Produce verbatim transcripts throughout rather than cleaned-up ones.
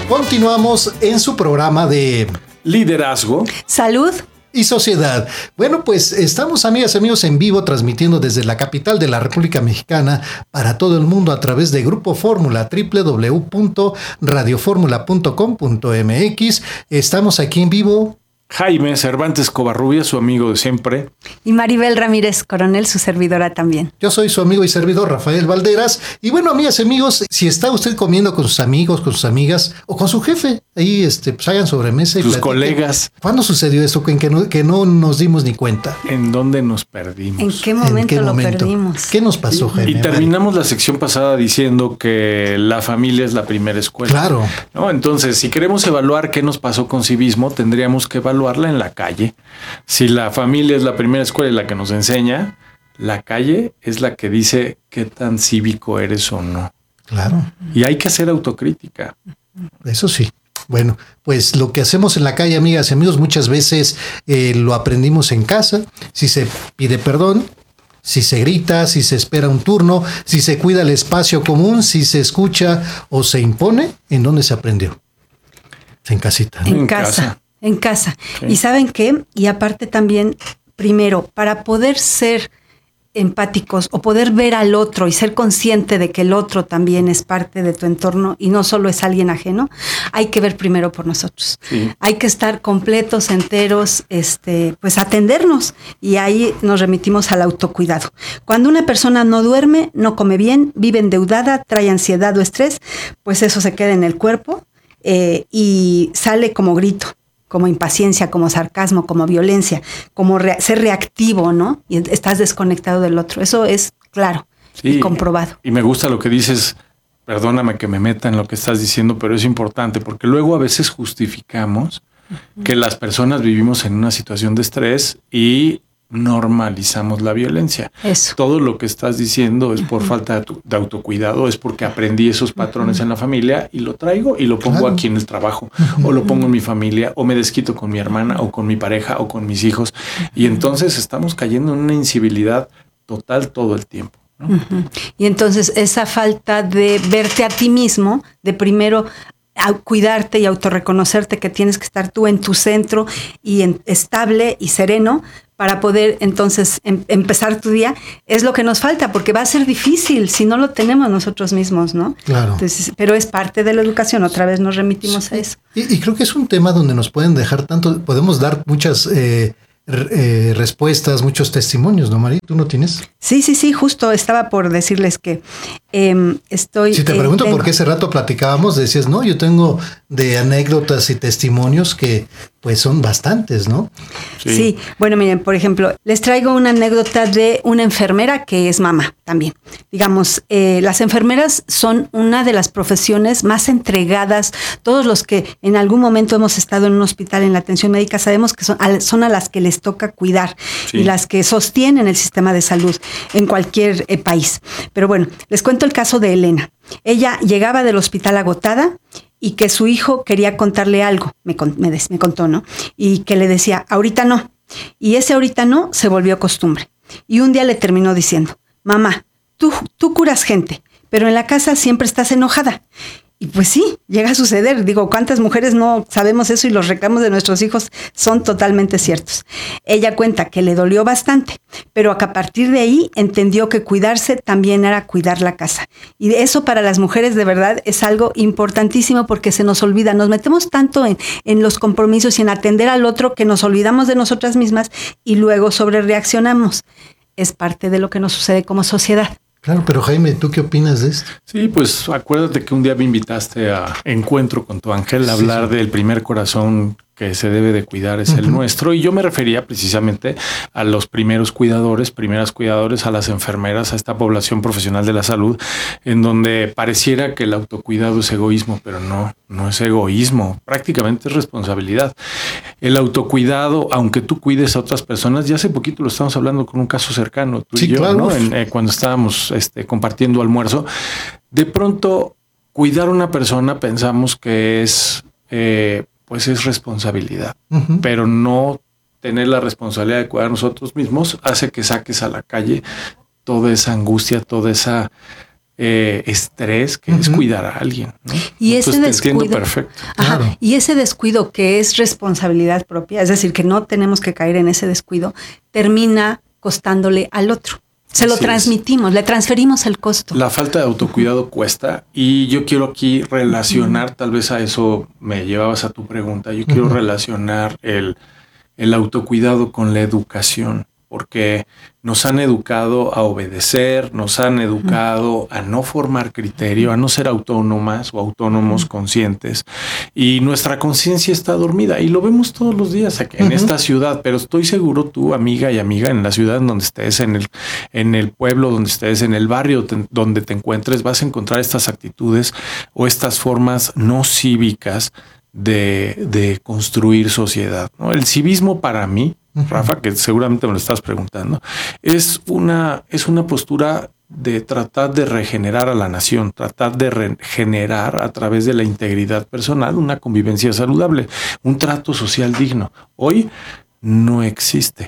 Continuamos en su programa de liderazgo, salud y sociedad. Bueno, pues estamos, amigas y amigos, en vivo transmitiendo desde la capital de la República Mexicana para todo el mundo a través de Grupo Fórmula, doble u doble u doble u punto radio fórmula punto com punto m x. Estamos aquí en vivo. Jaime Cervantes Covarrubias, su amigo de siempre. Y Maribel Ramírez Coronel, su servidora también. Yo soy su amigo y servidor Rafael Valderas. Y bueno, amigas y amigos, si está usted comiendo con sus amigos, con sus amigas o con su jefe, ahí este, pues hagan sobremesa y sus platiquen. Colegas. ¿Cuándo sucedió eso en que no, que no nos dimos ni cuenta? ¿En dónde nos perdimos? ¿En qué momento, ¿En qué lo momento? perdimos? ¿Qué nos pasó, Jaime? Y terminamos la sección pasada diciendo que la familia es la primera escuela. Claro. ¿No? Entonces, si queremos evaluar qué nos pasó con civismo, tendríamos que evaluarla en la calle. Si la familia es la primera escuela y la que nos enseña, la calle es la que dice qué tan cívico eres o no. Claro. Y hay que hacer autocrítica. Eso sí. Bueno, pues lo que hacemos en la calle, amigas y amigos, muchas veces eh, lo aprendimos en casa. Si se pide perdón, si se grita, si se espera un turno, si se cuida el espacio común, si se escucha o se impone, ¿en dónde se aprendió? En casita, ¿no? En, en casa. casa. En casa. Sí. ¿Y saben qué? Y aparte también, primero, para poder ser empáticos o poder ver al otro y ser consciente de que el otro también es parte de tu entorno y no solo es alguien ajeno, hay que ver primero por nosotros. Sí. Hay que estar completos, enteros, este, pues atendernos, y ahí nos remitimos al autocuidado. Cuando una persona no duerme, no come bien, vive endeudada, trae ansiedad o estrés, pues eso se queda en el cuerpo eh, y sale como grito, como impaciencia, como sarcasmo, como violencia, como rea- ser reactivo, ¿no? Y estás desconectado del otro. Eso es claro sí, y comprobado. Y me gusta lo que dices, perdóname que me meta en lo que estás diciendo, pero es importante porque luego a veces justificamos uh-huh. que las personas vivimos en una situación de estrés y normalizamos la violencia. Eso. Todo lo que estás diciendo es por uh-huh. falta de, de autocuidado, es porque aprendí esos patrones uh-huh. en la familia y lo traigo y lo pongo claro. aquí en el trabajo, uh-huh. o lo pongo en mi familia, o me desquito con mi hermana, o con mi pareja, o con mis hijos. Uh-huh. Y entonces estamos cayendo en una incivilidad total todo el tiempo, ¿no? Uh-huh. Y entonces esa falta de verte a ti mismo, de primero a cuidarte y autorreconocerte que tienes que estar tú en tu centro y en, estable y sereno para poder entonces em, empezar tu día, es lo que nos falta, porque va a ser difícil si no lo tenemos nosotros mismos, ¿no? Claro. Entonces, pero es parte de la educación, otra vez nos remitimos sí. a eso. Y, y creo que es un tema donde nos pueden dejar tanto, podemos dar muchas eh, eh, respuestas, muchos testimonios, ¿no, Mari? ¿Tú no tienes? Sí, sí, sí, justo estaba por decirles que eh, estoy... Si te eh, pregunto tengo... por qué ese rato platicábamos, decías, no, yo tengo de anécdotas y testimonios que pues son bastantes, ¿no? Sí. sí, bueno, miren, por ejemplo, les traigo una anécdota de una enfermera que es mamá también. Digamos, eh, las enfermeras son una de las profesiones más entregadas. Todos los que en algún momento hemos estado en un hospital en la atención médica sabemos que son a, son a las que les toca cuidar sí. y las que sostienen el sistema de salud en cualquier eh, país. Pero bueno, les cuento el caso de Elena. Ella llegaba del hospital agotada y que su hijo quería contarle algo, me, me, me contó, ¿no? Y que le decía, ahorita no. Y ese ahorita no se volvió costumbre. Y un día le terminó diciendo, mamá, tú, tú curas gente, pero en la casa siempre estás enojada. Y pues sí, llega a suceder. Digo, ¿cuántas mujeres no sabemos eso? Y los reclamos de nuestros hijos son totalmente ciertos. Ella cuenta que le dolió bastante, pero que a partir de ahí entendió que cuidarse también era cuidar la casa. Y eso para las mujeres de verdad es algo importantísimo porque se nos olvida. Nos metemos tanto en, en los compromisos y en atender al otro que nos olvidamos de nosotras mismas y luego sobrereaccionamos. Es parte de lo que nos sucede como sociedad. Claro, pero Jaime, ¿tú qué opinas de esto? Sí, pues acuérdate que un día me invitaste a Encuentro con tu Ángel a Sí, hablar sí. del primer corazón que se debe de cuidar es uh-huh. el nuestro, y yo me refería precisamente a los primeros cuidadores, primeras cuidadores, a las enfermeras, a esta población profesional de la salud, en donde pareciera que el autocuidado es egoísmo, pero no, no es egoísmo, prácticamente es responsabilidad. El autocuidado, aunque tú cuides a otras personas, ya hace poquito lo estamos hablando con un caso cercano, tú sí, y yo, claro. ¿no? En, eh, cuando estábamos este, compartiendo almuerzo, de pronto cuidar a una persona pensamos que es... Eh, pues es responsabilidad, uh-huh. pero no tener la responsabilidad de cuidar nosotros mismos hace que saques a la calle toda esa angustia, toda esa eh, estrés que uh-huh. es cuidar a alguien, ¿no? Y ese Entonces, descuido, te entiendo perfecto. Ajá, claro. Y ese descuido que es responsabilidad propia, es decir, que no tenemos que caer en ese descuido, termina costándole al otro. Se lo Así transmitimos, es. le transferimos el costo. La falta de autocuidado cuesta, y yo quiero aquí relacionar, uh-huh. tal vez a eso me llevabas a tu pregunta, yo quiero uh-huh. relacionar el, el autocuidado con la educación, porque nos han educado a obedecer, nos han educado a no formar criterio, a no ser autónomas o autónomos conscientes, y nuestra conciencia está dormida, y lo vemos todos los días aquí en uh-huh. esta ciudad, pero estoy seguro tú, amiga y amiga, en la ciudad en donde estés, en el, en el pueblo donde estés, en el barrio te, donde te encuentres, vas a encontrar estas actitudes o estas formas no cívicas de, de construir sociedad, ¿no? El civismo para mí, Rafa, que seguramente me lo estás preguntando, es una, es una postura de tratar de regenerar a la nación, tratar de regenerar a través de la integridad personal una convivencia saludable, un trato social digno. Hoy no existe.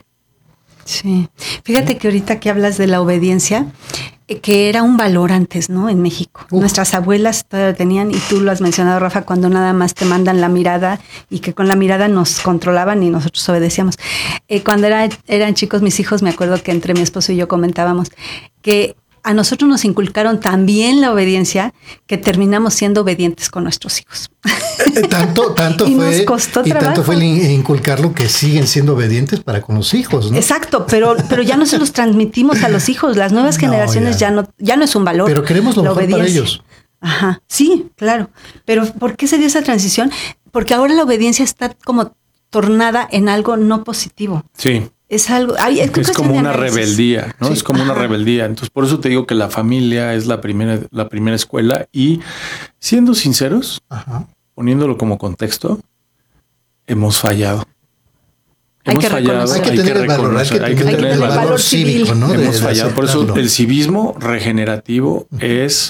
Sí, fíjate que ahorita que hablas de la obediencia, que era un valor antes, ¿no? En México. Uh. Nuestras abuelas todavía lo tenían, y tú lo has mencionado, Rafa, cuando nada más te mandan la mirada y que con la mirada nos controlaban y nosotros obedecíamos. Eh, cuando era, eran chicos mis hijos, me acuerdo que entre mi esposo y yo comentábamos que a nosotros nos inculcaron también la obediencia, que terminamos siendo obedientes con nuestros hijos. Tanto, tanto y fue, nos costó y trabajo. tanto fue el inculcarlo que siguen siendo obedientes para con los hijos, ¿no? Exacto, pero, pero ya no se los transmitimos a los hijos. Las nuevas no, generaciones ya. ya no, ya no es un valor. Pero queremos lo mejor para ellos. Ajá, sí, claro. Pero ¿por qué se dio esa transición? Porque ahora la obediencia está como tornada en algo no positivo. Sí. Es algo, ay, es, es como una rebeldía, ¿no? Sí. Es como Ajá. una rebeldía. Entonces, por eso te digo que la familia es la primera, la primera escuela, y siendo sinceros, Ajá. poniéndolo como contexto, hemos fallado. Hay hemos que fallado, hay que hay tener que el valor, hay que tener, hay que tener el valor, valor cívico, ¿no? Hemos de, fallado. De por eso el civismo regenerativo uh-huh. es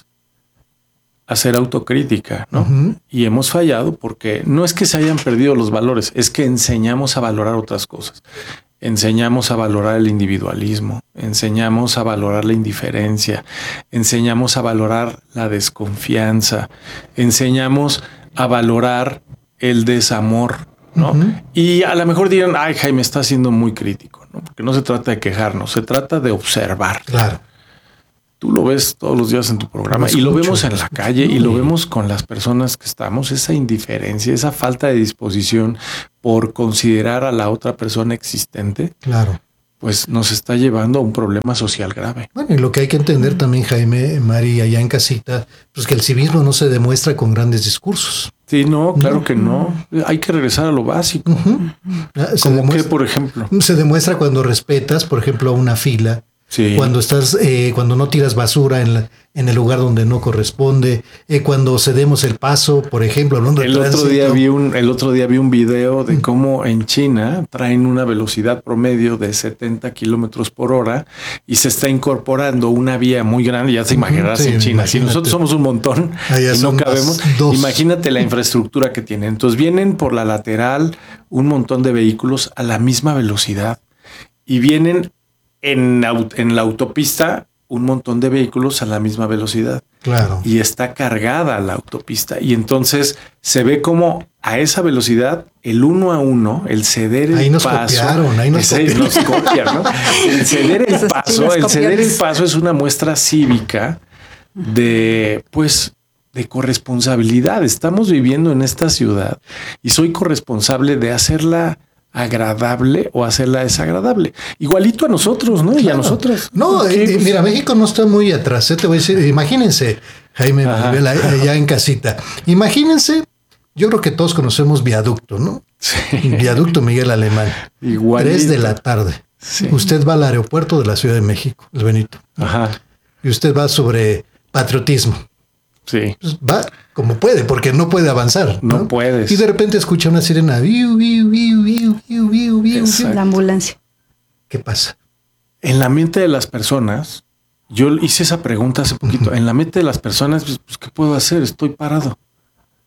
hacer autocrítica, ¿no? Uh-huh. Y hemos fallado porque no es que se hayan perdido los valores, es que enseñamos a valorar otras cosas. Enseñamos a valorar el individualismo, enseñamos a valorar la indiferencia, enseñamos a valorar la desconfianza, enseñamos a valorar el desamor, ¿no? Uh-huh. Y a lo mejor dirán, ay, Jaime, está siendo muy crítico, ¿no? Porque no se trata de quejarnos, se trata de observar. Claro. Tú lo ves todos los días en tu programa, y lo vemos en la calle, y lo vemos con las personas que estamos, esa indiferencia, esa falta de disposición por considerar a la otra persona existente. Claro. Pues nos está llevando a un problema social grave. Bueno, y lo que hay que entender también, Jaime, Mari, allá en casita, pues que el civismo no se demuestra con grandes discursos. Sí, no, claro no. que no. Hay que regresar a lo básico. Uh-huh. ¿Cómo qué, por ejemplo? Se demuestra cuando respetas, por ejemplo, a una fila. Sí. Cuando estás, eh, cuando no tiras basura en, la, en el lugar donde no corresponde, eh, cuando cedemos el paso, por ejemplo, hablando de el otro día vi un, el otro día vi un video de cómo en China traen una velocidad promedio de setenta kilómetros por hora y se está incorporando una vía muy grande. Ya te imaginarás sí, en China. Imagínate. Si nosotros somos un montón Allá y no cabemos, imagínate la infraestructura que tienen. Entonces vienen por la lateral un montón de vehículos a la misma velocidad y vienen En, en la autopista un montón de vehículos a la misma velocidad. Claro. Y está cargada la autopista. Y entonces se ve como a esa velocidad el uno a uno, el ceder el ahí nos paso. Copiaron, ahí nos ese, copiaron. Nos copian, ¿no? El ceder el paso, el ceder el paso es una muestra cívica de, pues, de corresponsabilidad. Estamos viviendo en esta ciudad y soy corresponsable de hacerla agradable o hacerla desagradable. Igualito a nosotros, ¿no? Claro. Y a nosotros. No, eh, pues, mira, México no está muy atrás. ¿eh? Te voy a decir, imagínense, Jaime, Maribel, allá en casita. Imagínense, yo creo que todos conocemos Viaducto, ¿no? Sí. Viaducto Miguel Alemán. Igualito. Tres de la tarde. Sí. Usted va al aeropuerto de la Ciudad de México, el Benito. Ajá. Y usted va sobre patriotismo. Sí. Pues va como puede, porque no puede avanzar. No, no puedes. Y de repente escucha una sirena. Viu, viu, viu, viu, viu, viu, viu, la ambulancia. ¿Qué pasa? En la mente de las personas, yo hice esa pregunta hace poquito. Uh-huh. En la mente de las personas, pues, ¿qué puedo hacer? Estoy parado.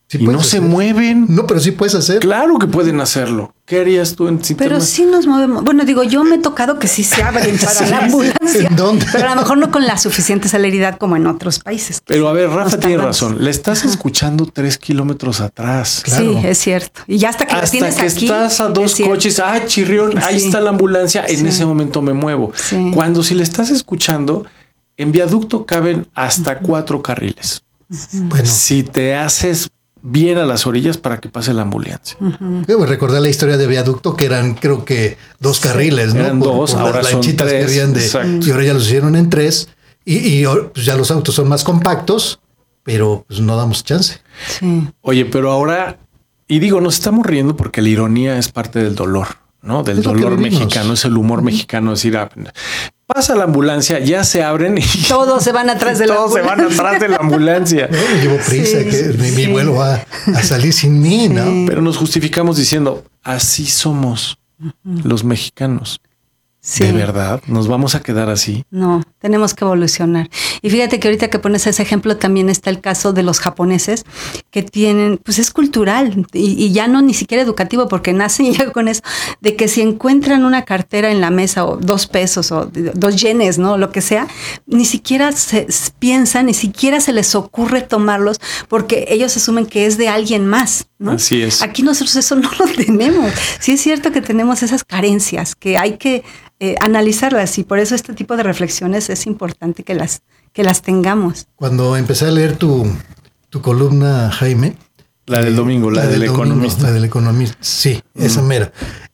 Sí y no puedes se hacer. mueven. No, pero sí puedes hacer. Claro que pueden hacerlo. ¿Qué harías tú en Pero sistemas? sí nos movemos. Bueno, digo, yo me he tocado que sí se abren para Sí, la ambulancia. ¿en dónde? Pero a lo mejor no con la suficiente celeridad como en otros países. Pero a ver, Rafa Nos tiene tardamos. razón. Le estás escuchando tres kilómetros atrás. Claro. Sí, es cierto. Y ya hasta que la Hasta tienes que aquí. estás a es dos cierto. coches, ah, chirrión, ahí Sí. está la ambulancia, en Sí. ese momento me muevo. Sí. Cuando si le estás escuchando, en viaducto caben hasta cuatro carriles. Bueno, Si te haces bien a las orillas para que pase la ambulancia. debo recordar la historia de viaducto que eran, creo que dos carriles, ¿no? Eran dos, ahora las son lanchitas tres, que habían de, exacto. y ahora ya los hicieron en tres y, y pues ya los autos son más compactos, pero pues no damos chance. Sí. Oye, pero ahora, y digo, nos estamos riendo porque la ironía es parte del dolor, ¿no? Del Es lo que dolor vivimos. mexicano, es el humor mexicano, decir, ah, pasa la ambulancia, ya se abren y Todos se van atrás de la todos se van ambulancia. atrás de la ambulancia. No, me llevo prisa, Sí, que mi, mi sí. vuelo va a salir sin mí, ¿no? Pero nos justificamos diciendo, así somos los mexicanos. Sí. ¿De verdad? ¿Nos vamos a quedar así? No, tenemos que evolucionar. Y fíjate que ahorita que pones ese ejemplo también está el caso de los japoneses que tienen, pues es cultural y, y ya no ni siquiera educativo porque nacen ya con eso, de que si encuentran una cartera en la mesa o dos pesos o dos yenes, ¿no? Lo que sea, ni siquiera se s- piensan, ni siquiera se les ocurre tomarlos porque ellos asumen que es de alguien más, ¿no? Así es. Aquí nosotros eso no lo tenemos. Sí es cierto que tenemos esas carencias que hay que eh, analizarlas y por eso este tipo de reflexiones es importante que las, que las tengamos. Cuando empecé a leer tu, tu columna, Jaime. La del domingo, la, del, domingo, economista. La del economista, sí, esa mera.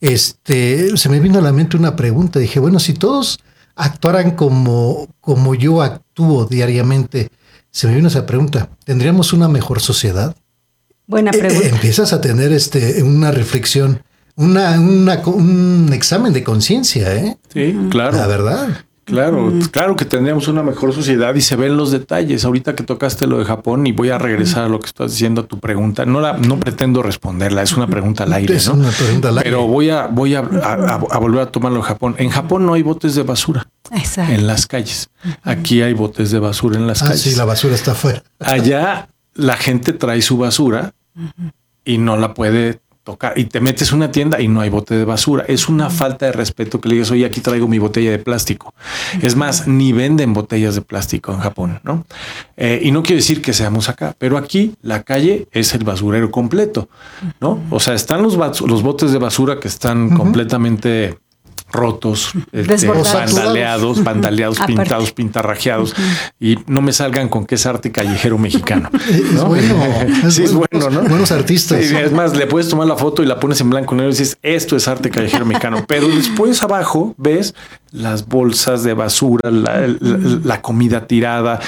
Este, se me vino a la mente una pregunta. Dije, bueno, si todos actuaran como, como yo actúo diariamente, se me vino esa pregunta. ¿Tendríamos una mejor sociedad? Buena Eh, pregunta. eh, empiezas a tener este, una reflexión, una, una, un examen de conciencia, ¿eh? Sí, claro. La verdad. Claro, claro que tendríamos una mejor sociedad y se ven los detalles. Ahorita que tocaste lo de Japón y voy a regresar a lo que estás diciendo a tu pregunta. No la, no pretendo responderla, es una pregunta al aire, Es ¿no? una pregunta al aire. Pero voy a, voy a, a- a volver a tomarlo de Japón. En Japón no hay botes de basura Exacto. en las calles. Aquí hay botes de basura en las Ah, calles. sí, la basura está afuera. Allá la gente trae su basura y no la puede tocar. Y te metes a una tienda y no hay bote de basura. Es una falta de respeto que le digas, oye, aquí traigo mi botella de plástico. Es más, ni venden botellas de plástico en Japón, ¿no? Eh, y no quiero decir que seamos acá, pero aquí la calle es el basurero completo, ¿no? O sea, están los, bas- los botes de basura que están completamente rotos, este, Desbordados. vandaleados, vandaleados, Aparte. pintados, pintarrajeados, y no me salgan con que es arte callejero mexicano. Es ¿no? bueno. Sí, es bueno, ¿no? Buenos artistas. Sí, es más, le puedes tomar la foto y la pones en blanco y negro y dices, esto es arte callejero mexicano. Pero después abajo ves las bolsas de basura, la, la- la comida tirada.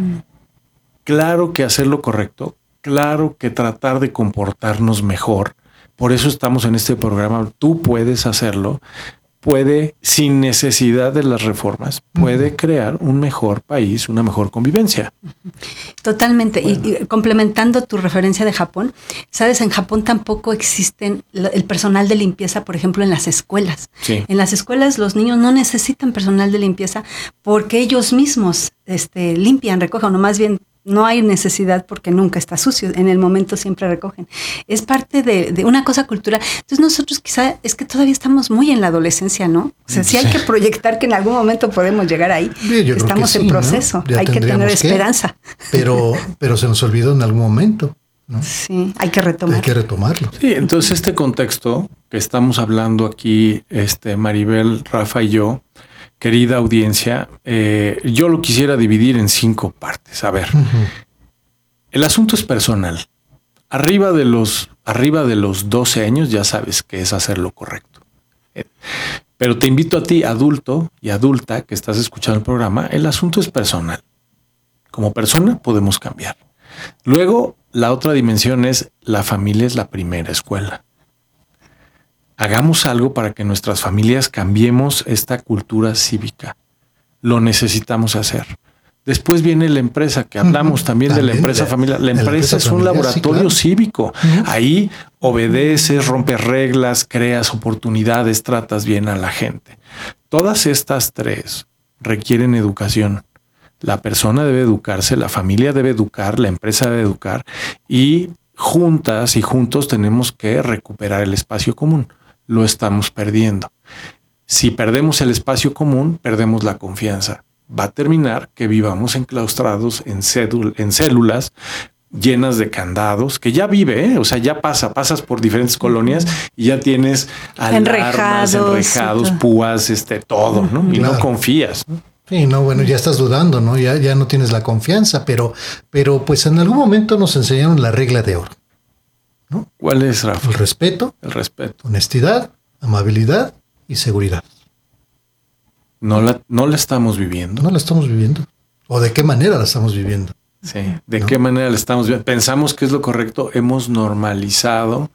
Claro que hacer lo correcto, claro que tratar de comportarnos mejor. Por eso estamos en este programa. Tú puedes hacerlo. Puede, sin necesidad de las reformas, puede crear un mejor país, una mejor convivencia. Totalmente. Y, y complementando tu referencia de Japón, sabes, en Japón tampoco existen lo- el personal de limpieza, por ejemplo, en las escuelas. Sí. En las escuelas los niños no necesitan personal de limpieza porque ellos mismos este, limpian, recogen, o más bien no hay necesidad porque nunca está sucio. En el momento siempre recogen. Es parte de, de una cosa cultural. Entonces nosotros quizá es que todavía estamos muy en la adolescencia, ¿no? O sea, sí hay Sí. que proyectar que en algún momento podemos llegar ahí. Sí, yo creo que Estamos sí, en ¿no? proceso. Ya Hay que tener tendríamos que, esperanza. Pero, pero se nos olvidó en algún momento, ¿no? Sí, hay que retomar. Hay que retomarlo. Sí, entonces este contexto que estamos hablando aquí, este Maribel, Rafa y yo, querida audiencia, eh, yo lo quisiera dividir en cinco partes. A ver, el asunto es personal. Arriba de los, arriba de los doce años ya sabes que es hacer lo correcto. Eh, Pero te invito a ti, adulto y adulta que estás escuchando el programa, el asunto es personal. Como persona podemos cambiar. Luego, la otra dimensión es la familia es la primera escuela. Hagamos algo para que nuestras familias cambiemos esta cultura cívica. Lo necesitamos hacer. Después viene la empresa, que hablamos Ujú. también, de la También empresa de- familiar. La de la empresa empresa es un familiar, sí, laboratorio claro. cívico. Ahí obedeces, rompes reglas, creas oportunidades, tratas bien a la gente. Todas estas tres requieren educación. La persona debe educarse, la familia debe educar, la empresa debe educar y juntas y juntos tenemos que recuperar el espacio común. Lo estamos perdiendo. Si perdemos el espacio común, perdemos la confianza. Va a terminar que vivamos enclaustrados en, cédul- en células llenas de candados, que ya vive, ¿eh? O sea, ya pasa, pasas por diferentes colonias y ya tienes alarmas, Enrejados, enrejados, sí, púas, este, todo, ¿no? Y claro. no confías, ¿no? Sí, no, bueno, ya estás dudando, ¿no? Ya, ya no tienes la confianza, pero, pero pues en algún momento nos enseñaron la regla de oro. ¿Cuál es, Rafa? El respeto, El respeto. honestidad, amabilidad y seguridad. No la, no la estamos viviendo. No la estamos viviendo. ¿O de qué manera la estamos viviendo? Sí. ¿De ¿No? qué manera la estamos viendo? Pensamos que es lo correcto. Hemos normalizado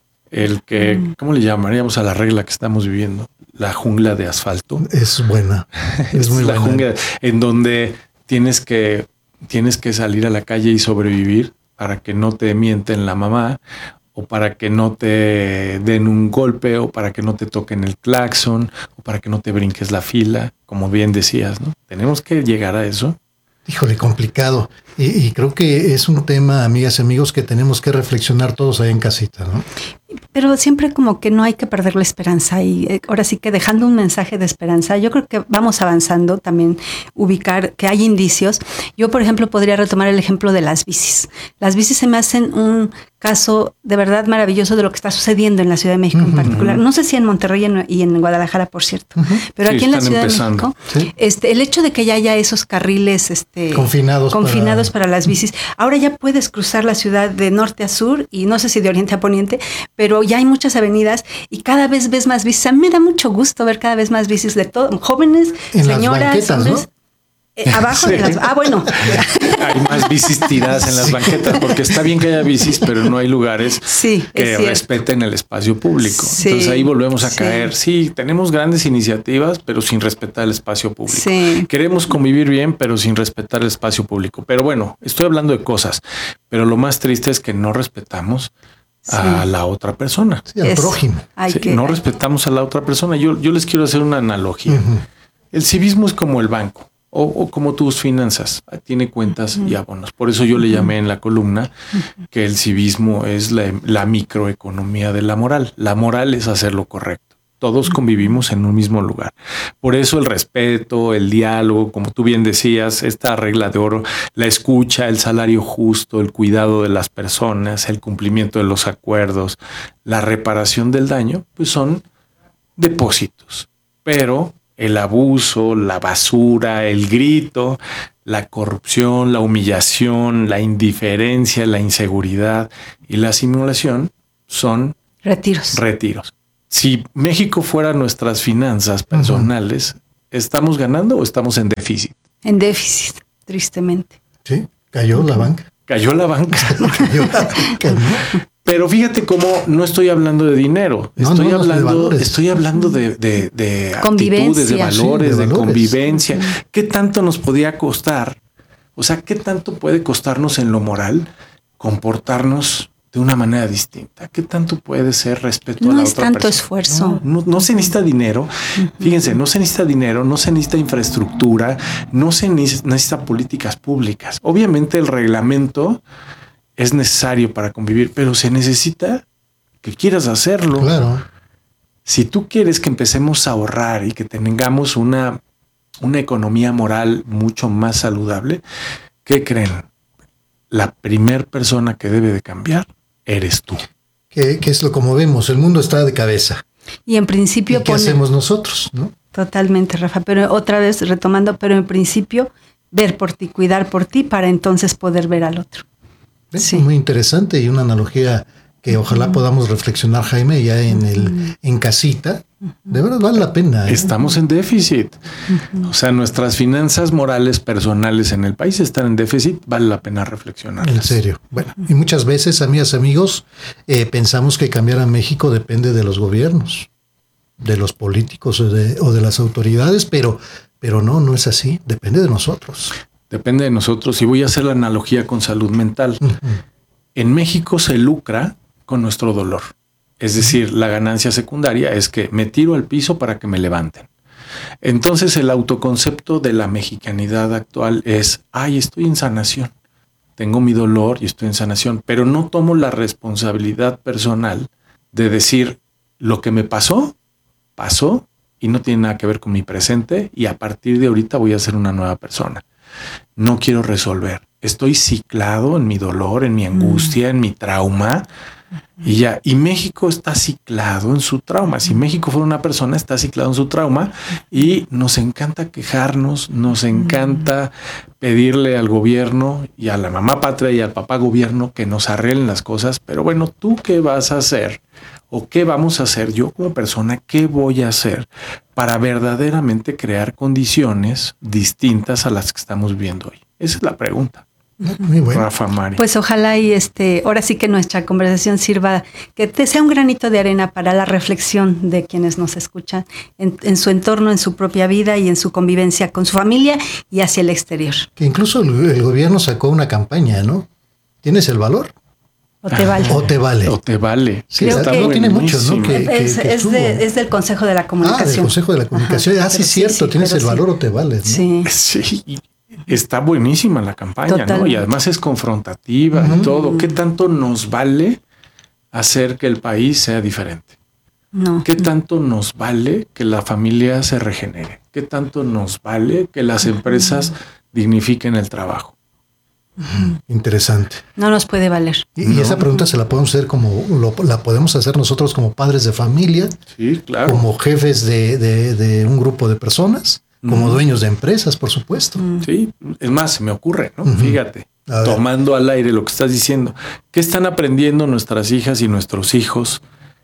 el que, mm. ¿cómo le llamaríamos a la regla que estamos viviendo? La jungla de asfalto. Es buena. Es muy la buena. Jungla en donde tienes que, tienes que salir a la calle y sobrevivir para que no te mienten la mamá, o para que no te den un golpe, o para que no te toquen el claxon, o para que no te brinques la fila, como bien decías, ¿no? Tenemos que llegar a eso. Híjole, complicado. Y, y creo que es un tema, amigas y amigos, que tenemos que reflexionar todos ahí en casita, ¿no? Pero siempre como que no hay que perder la esperanza y eh, ahora sí que dejando un mensaje de esperanza, yo creo que vamos avanzando, también ubicar que hay indicios. Yo, por ejemplo, podría retomar el ejemplo de las bicis. Las bicis se me hacen un caso de verdad maravilloso de lo que está sucediendo en la Ciudad de México uh-huh. en particular. No sé si en Monterrey y en Guadalajara, por cierto, uh-huh. pero sí, aquí en la Ciudad empezando. de México, ¿sí? este, el hecho de que ya haya esos carriles este, confinados, confinados para... para las bicis, ahora ya puedes cruzar la ciudad de norte a sur y no sé si de oriente a poniente, pero ya hay muchas avenidas y cada vez ves más bicis. A mí me da mucho gusto ver cada vez más bicis de todo, jóvenes, en señoras, las hombres. ¿no? Eh, abajo de las... Ah, bueno. Hay más bicis tiradas en las sí. banquetas, porque está bien que haya bicis, pero no hay lugares sí, que respeten el espacio público. Sí, Entonces ahí volvemos a sí. caer. Sí, tenemos grandes iniciativas, pero sin respetar el espacio público. Sí. Queremos convivir bien, pero sin respetar el espacio público. Pero bueno, estoy hablando de cosas, pero lo más triste es que no respetamos sí. a la otra persona. Sí, al prójimo. Sí, que... No respetamos a la otra persona. Yo, yo les quiero hacer una analogía. Uh-huh. El civismo es como el banco. O, o como tus finanzas, tiene cuentas uh-huh. y abonos. Por eso yo le llamé en la columna uh-huh. que el civismo es la, la microeconomía de la moral. La moral es hacer lo correcto. Todos uh-huh. convivimos en un mismo lugar. Por eso el respeto, el diálogo, como tú bien decías, esta regla de oro, la escucha, el salario justo, el cuidado de las personas, el cumplimiento de los acuerdos, la reparación del daño, pues son depósitos. Pero el abuso, la basura, el grito, la corrupción, la humillación, la indiferencia, la inseguridad y la simulación son retiros. Retiros. Si México fuera nuestras finanzas personales, uh-huh. ¿estamos ganando o estamos en déficit? En déficit, tristemente. Sí, cayó la banca. Cayó la banca. Cayó la banca, ¿no? Pero fíjate cómo no estoy hablando de dinero, no, estoy, no, hablando, de estoy hablando de, de, de actitudes, de valores, sí, de, de valores. convivencia. Uh-huh. ¿Qué tanto nos podía costar? O sea, ¿qué tanto puede costarnos en lo moral comportarnos de una manera distinta? ¿Qué tanto puede ser respeto no a la otra persona? No es tanto esfuerzo. No, no, no se necesita dinero. Uh-huh. Fíjense, no se necesita dinero, no se necesita infraestructura, no se necesita políticas públicas. Obviamente el reglamento es necesario para convivir, pero se necesita que quieras hacerlo. Claro. Si tú quieres que empecemos a ahorrar y que tengamos una, una economía moral mucho más saludable, ¿qué creen? La primer persona que debe de cambiar eres tú. ¿Qué, qué es lo como vemos? El mundo está de cabeza. Y en principio... ¿Y qué pone... hacemos nosotros? ¿No? Totalmente, Rafa. Pero otra vez retomando, pero en principio ver por ti, cuidar por ti para entonces poder ver al otro. Es sí. muy interesante y una analogía que ojalá uh-huh. podamos reflexionar, Jaime, ya en el uh-huh. en casita. Uh-huh. De verdad vale la pena. ¿eh? Estamos en déficit. Uh-huh. O sea, nuestras finanzas morales personales en el país están en déficit. Vale la pena reflexionar. En serio. Bueno, y muchas veces, amigas, amigos, eh, pensamos que cambiar a México depende de los gobiernos, de los políticos o de, o de las autoridades, pero, pero no, no es así. Depende de nosotros. Depende de nosotros. Y voy a hacer la analogía con salud mental. Uh-huh. En México se lucra con nuestro dolor. Es decir, uh-huh. la ganancia secundaria es que me tiro al piso para que me levanten. Entonces el autoconcepto de la mexicanidad actual es, ay, estoy en sanación. tengo mi dolor y estoy en sanación, pero no tomo la responsabilidad personal de decir lo que me pasó, pasó y no tiene nada que ver con mi presente y a partir de ahorita voy a ser una nueva persona. No quiero resolver. Estoy ciclado en mi dolor, en mi angustia, mm. en mi trauma y ya. Y México está ciclado en su trauma. Si México fuera una persona, está ciclado en su trauma y nos encanta quejarnos, nos encanta pedirle al gobierno y a la mamá patria y al papá gobierno que nos arreglen las cosas. Pero bueno, ¿tú qué vas a hacer? ¿O qué vamos a hacer yo como persona? ¿Qué voy a hacer para verdaderamente crear condiciones distintas a las que estamos viendo hoy? Esa es la pregunta. Muy bueno. Rafa, Mari. Pues ojalá y este, ahora sí que nuestra conversación sirva, que te sea un granito de arena para la reflexión de quienes nos escuchan en, en su entorno, en su propia vida y en su convivencia con su familia y hacia el exterior. Que incluso el, el gobierno sacó una campaña, ¿no? ¿Tienes el valor? O te vale. O te vale. O te vale. Sí, Creo está, que no tiene mucho, ¿no? Que, que, es, que es, de, es del Consejo de la Comunicación. Ah, del Consejo de la Comunicación. Ajá, ah, sí, cierto. Sí, sí, tienes el valor sí. o te vale, ¿no? Sí. Sí. Está buenísima la campaña, Totalmente. ¿no? Y además es confrontativa uh-huh. y todo. ¿Qué tanto nos vale hacer que el país sea diferente? No. ¿Qué tanto nos vale que la familia se regenere? ¿Qué tanto nos vale que las empresas uh-huh. dignifiquen el trabajo? Uh-huh. Interesante. No nos puede valer. Y, no. y esa pregunta se la podemos hacer como lo, la podemos hacer nosotros como padres de familia, sí, claro. como jefes de, de, de un grupo de personas. Como mm. dueños de empresas, por supuesto. Sí, es más, se me ocurre, ¿no? Uh-huh. Fíjate, tomando al aire lo que estás diciendo. ¿Qué están aprendiendo nuestras hijas y nuestros hijos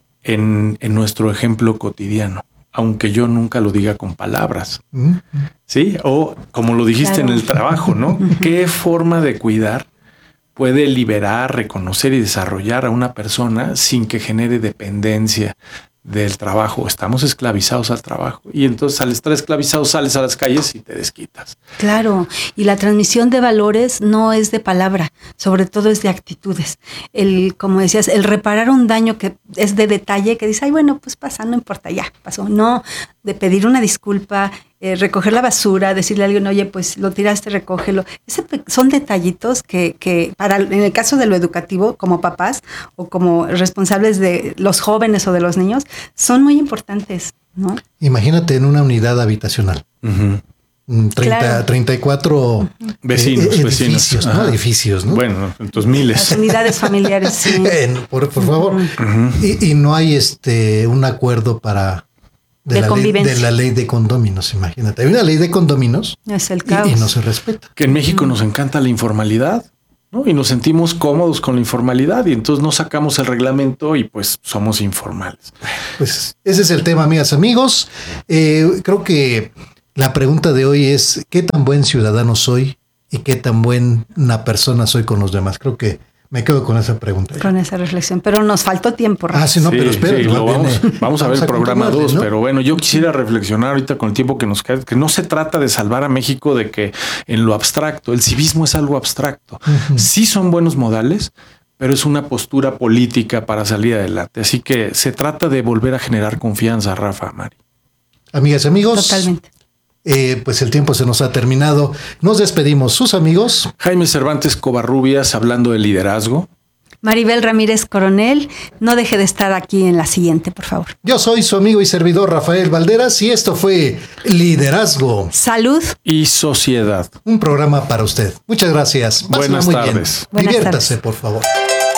en, en nuestro ejemplo cotidiano? Aunque yo nunca lo diga con palabras. Uh-huh. ¿Sí? O como lo dijiste claro. en el trabajo, ¿no? ¿Qué forma de cuidar puede liberar, reconocer y desarrollar a una persona sin que genere dependencia del trabajo? Estamos esclavizados al trabajo y entonces al estar esclavizados sales a las calles y te desquitas. Claro, y la transmisión de valores no es de palabra, sobre todo es de actitudes. El, como decías, el reparar un daño que es de detalle, que dice, ay, bueno, pues pasa, no importa, ya pasó. No, de pedir una disculpa, eh, recoger la basura, decirle a alguien, oye, pues lo tiraste, recógelo. Ese, son detallitos que, que para en el caso de lo educativo, como papás o como responsables de los jóvenes o de los niños, son muy importantes, ¿no? Imagínate en una unidad habitacional. Uh-huh. treinta, claro. treinta y cuatro uh-huh. vecinos, eh, edificios, vecinos. ¿no? Edificios, ¿no? Bueno, entonces miles. Las unidades familiares, sí. Eh, por, por favor. Uh-huh. Y, y no hay este un acuerdo para de, de la convivencia. Ley, de la ley de condóminos, imagínate. Hay una ley de condóminos es el caos. Y, y no se respeta. Que en México uh-huh. nos encanta la informalidad, ¿no? Y nos sentimos cómodos con la informalidad y entonces no sacamos el reglamento y pues somos informales. Pues ese es el tema, amigas, amigos. Eh, creo que la pregunta de hoy es ¿qué tan buen ciudadano soy y qué tan buena persona soy con los demás? Creo que me quedo con esa pregunta. Con esa reflexión, pero nos faltó tiempo. Ah, sí, no, sí, pero espera. Sí, no, vamos, viene, vamos a ver vamos el programa dos, ¿no? Pero bueno, yo quisiera reflexionar ahorita con el tiempo que nos queda, que no se trata de salvar a México de que en lo abstracto, el civismo es algo abstracto. Uh-huh. Sí son buenos modales, pero es una postura política para salir adelante. Así que se trata de volver a generar confianza, Rafa, Mari. Amigas y amigos. Totalmente. Eh, pues el tiempo se nos ha terminado. Nos despedimos. Sus amigos. Jaime Cervantes Covarrubias, hablando de liderazgo. Maribel Ramírez Coronel, no deje de estar aquí en la siguiente, por favor. Yo soy su amigo y servidor Rafael Valderas y esto fue Liderazgo, Salud y Sociedad. Un programa para usted. Muchas gracias. Buenas muy tardes. Bien. Buenas Diviértase, tardes. por favor.